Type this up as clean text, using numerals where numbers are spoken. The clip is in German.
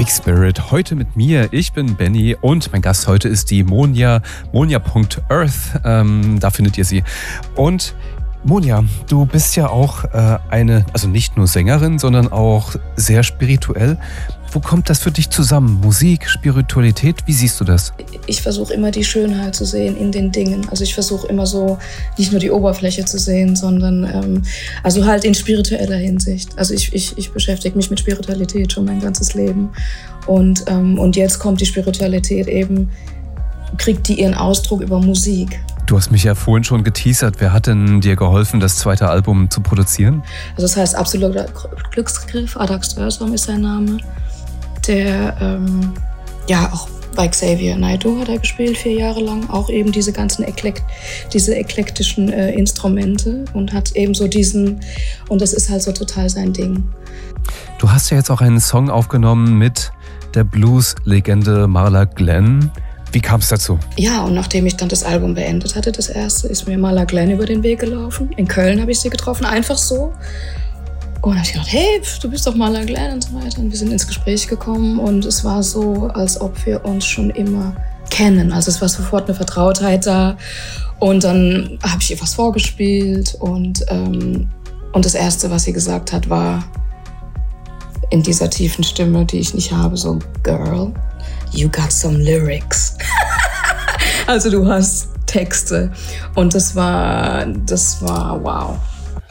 Big Spirit, heute mit mir. Ich bin Benny und mein Gast heute ist die Monja, monja.earth, da findet ihr sie. Und Monja, du bist ja auch also nicht nur Sängerin, sondern auch sehr spirituell. Wo kommt das für dich zusammen? Musik, Spiritualität, wie siehst du das? Ich versuche immer die Schönheit zu sehen in den Dingen. Also ich versuche immer so nicht nur die Oberfläche zu sehen, sondern also halt in spiritueller Hinsicht. Also ich beschäftige mich mit Spiritualität schon mein ganzes Leben. Und jetzt kommt die Spiritualität eben, kriegt die ihren Ausdruck über Musik. Du hast mich ja vorhin schon geteasert. Wer hat denn dir geholfen, das zweite Album zu produzieren? Also das heißt Absoluter Glücksgriff, Adax Dörsam ist sein Name. Der, auch bei Xavier Naidoo hat er gespielt, 4 Jahre lang. Auch eben diese ganzen eklektischen Instrumente und hat eben so und das ist halt so total sein Ding. Du hast ja jetzt auch einen Song aufgenommen mit der Blues-Legende Marla Glenn. Wie kam es dazu? Ja, und nachdem ich dann das Album beendet hatte, das erste, ist mir Marla Glenn über den Weg gelaufen. In Köln habe ich sie getroffen, einfach so. Und dann habe ich gedacht, hey, du bist doch Marla Glenn und so weiter. Und wir sind ins Gespräch gekommen und es war so, als ob wir uns schon immer kennen. Also es war sofort eine Vertrautheit da. Und dann habe ich ihr was vorgespielt und das Erste, was sie gesagt hat, war in dieser tiefen Stimme, die ich nicht habe, so, Girl, you got some lyrics. Also du hast Texte. Und das war wow.